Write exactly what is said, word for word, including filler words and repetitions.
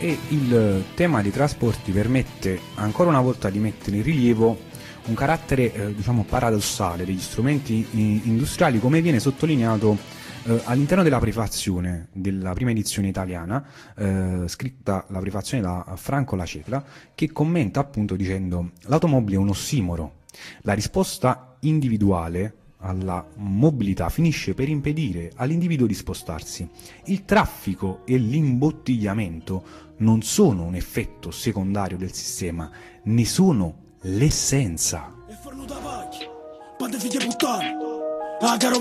e il tema dei trasporti permette ancora una volta di mettere in rilievo un carattere eh, diciamo paradossale degli strumenti industriali, come viene sottolineato eh, all'interno della prefazione della prima edizione italiana, eh, scritta la prefazione da Franco La Cecla, che commenta appunto dicendo: l'automobile è un ossimoro, la risposta individuale alla mobilità finisce per impedire all'individuo di spostarsi. Il traffico e l'imbottigliamento non sono un effetto secondario del sistema, ne sono l'essenza.